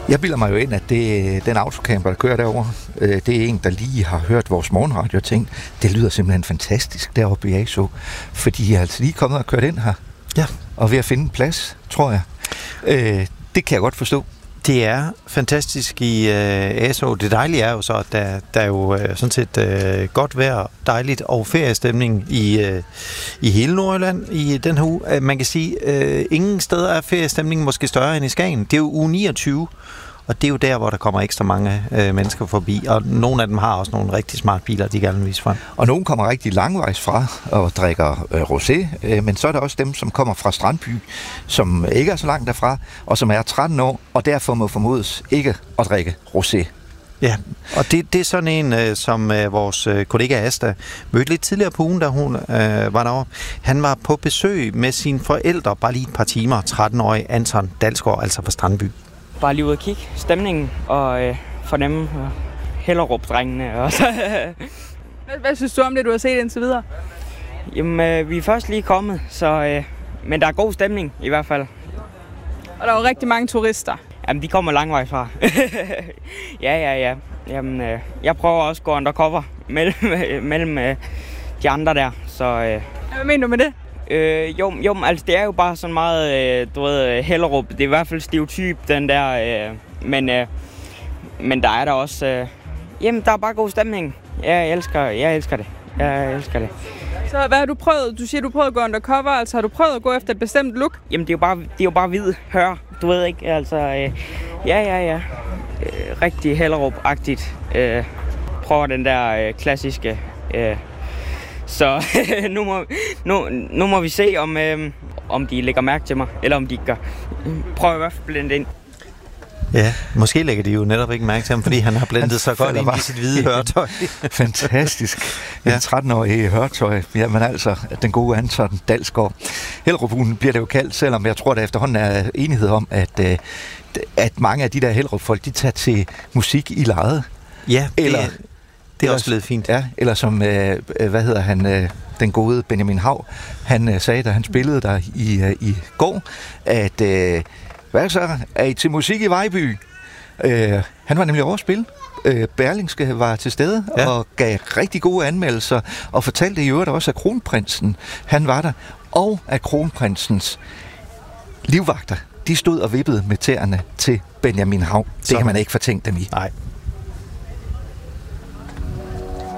Jeg bilder mig jo ind, at den autocamper, der kører derovre, det er en, der lige har hørt vores morgenradio og tænkt, det lyder simpelthen fantastisk deroppe i ASO, fordi jeg er altså lige kommet og kørt ind her. Ja. Og ved at finde en plads, tror jeg. Det kan jeg godt forstå. Det er fantastisk i ASO. Det dejlige er jo så, at der er jo sådan set godt vejr, dejligt og feriestemning i hele Nordjylland i den her uge. Man kan sige, ingen steder er feriestemningen måske større end i Skagen. Det er jo uge 29, og det er jo der, hvor der kommer ekstra mange mennesker forbi. Og nogle af dem har også nogle rigtig smarte biler, de gerne vil vise frem. Og nogle kommer rigtig langvejs fra og drikker rosé, men så er der også dem, som kommer fra Strandby, som ikke er så langt derfra, og som er 13 år, og derfor må formodes ikke at drikke rosé. Ja, og det er sådan en, som vores kollega Asta mødte lidt tidligere på ugen, da hun var derovre. Han var på besøg med sine forældre, bare lige et par timer, 13-årig Anton Dalsgaard, altså fra Strandby. Bare lige ud og kigge stemningen og fornemme Hellerup-drengene også. Hvad synes du om det, du har set indtil videre? Jamen, vi er først lige kommet, så, men der er god stemning i hvert fald. Og der er jo rigtig mange turister. Jamen, de kommer langvejs fra. Ja. Jamen, jeg prøver også at gå undercover mellem de andre der, så... Hvad mener du med det? Jo, altså det er jo bare sådan meget, Hellerup. Det er i hvert fald stereotyp, den der, men der er der også, jamen der er bare god stemning. Jeg elsker det. Så hvad har du prøvet? Du siger, du prøvede at gå undercover, altså har du prøvet at gå efter et bestemt look? Jamen det er jo bare hvid hør, du ved ikke, altså, ja. Rigtig Hellerup-agtigt. Prøver den der klassiske, så nu må vi se, om de lægger mærke til mig, eller om de ikke gør. Prøv i hvert fald at blende ind. Ja, måske lægger de jo netop ikke mærke til ham, fordi han har blendet så godt ind i sit hvide hørtøj. Fantastisk. En 13-årig hørtøj. Jamen altså, den gode Anton Dalsgaard. Hellerup-ugen bliver det jo kaldt, selvom jeg tror, der efterhånden er enighed om, at mange af de der Hellerup-folk, de tager til musik i lejet. Ja, det er også blevet fint. Ja, eller som, den gode Benjamin Hav, han sagde, da han spillede der i går, at, hvad så, er I til musik i Vejby? Han var nemlig over at spille. Berlingske var til stede og gav rigtig gode anmeldelser, og fortalte i øvrigt også, at kronprinsen, han var der, og at kronprinsens livvagter, de stod og vippede med tæerne til Benjamin Hav. Det kan man ikke fortænke dem i. Nej.